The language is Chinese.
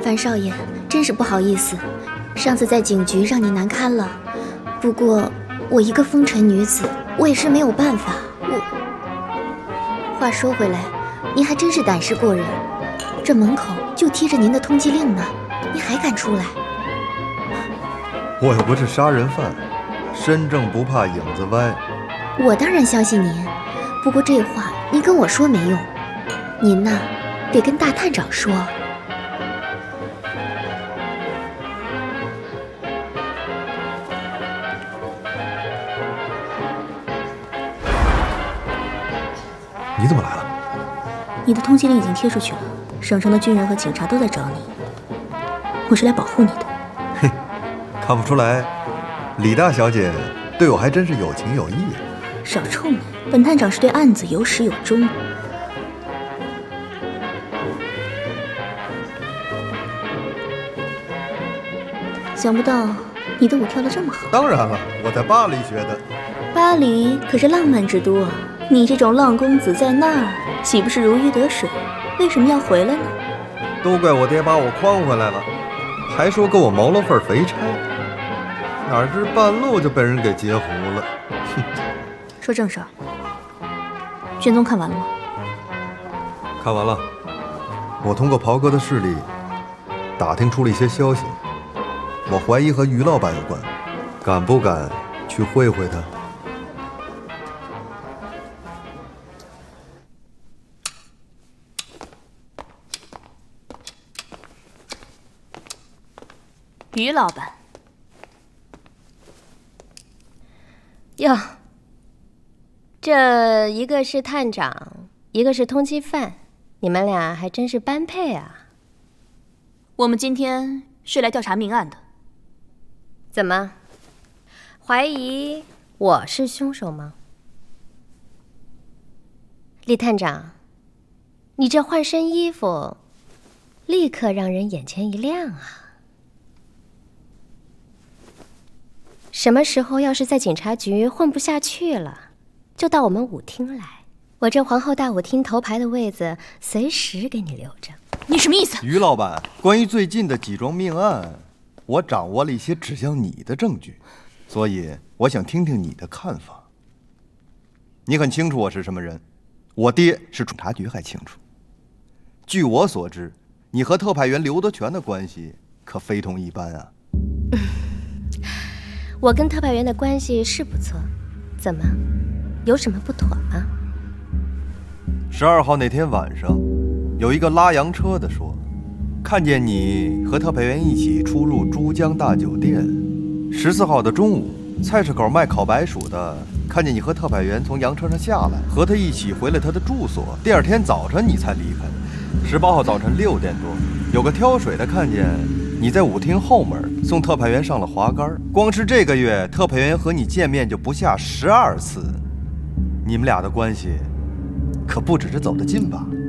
樊少爷，真是不好意思，上次在警局让你难堪了。不过我一个风尘女子，我也是没有办法。话说回来，您还真是胆识过人，这门口就贴着您的通缉令呢，您还敢出来？ 我又不是杀人犯，身正不怕影子歪。 我当然相信您，不过这话您跟我说没用，您呐，得跟大探长说。 你怎么来了？ 你的通缉令已经贴出去了，省城的军人和警察都在找你，我是来保护你的。 嘿，看不出来，李大小姐对我还真是有情有义啊。 少臭美，本探长是对案子有始有终。想不到你的舞跳得这么好。 当然了，我在巴黎学的。 巴黎可是浪漫之都啊，你这种浪公子在那儿岂不是如鱼得水？为什么要回来呢？ 都怪我爹把我诓回来了，还说给我谋了份肥差，哪知半路就被人给截胡了。哼！ 说正事儿，卷宗看完了吗？ 看完了，我通过袍哥的势力打听出了一些消息，我怀疑和于老板有关，敢不敢去会会他？ 于老板， 哟，这一个是探长，一个是通缉犯，你们俩还真是般配啊！ 我们今天是来调查命案的。 怎么，怀疑我是凶手吗？李探长，你这换身衣服，立刻让人眼前一亮啊！什么时候要是在警察局混不下去了，就到我们舞厅来，我这皇后大舞厅头牌的位子随时给你留着。 你什么意思？ 于老板，关于最近的几桩命案，我掌握了一些指向你的证据，所以我想听听你的看法。你很清楚我是什么人，我爹是警察局还清楚。据我所知，你和特派员刘德全的关系可非同一般啊。 我跟特派员的关系是不错，怎么，有什么不妥吗 ？12号那天晚上，有一个拉洋车的说，看见你和特派员一起出入珠江大酒店。14号的中午，菜市口卖烤白薯的看见你和特派员从洋车上下来，和他一起回了他的住所。第二天早晨你才离开。18号早晨6点多，有个挑水的看见你在舞厅后门送特派员上了滑竿，光是这个月，特派员和你见面就不下12次，你们俩的关系可不只是走得近吧？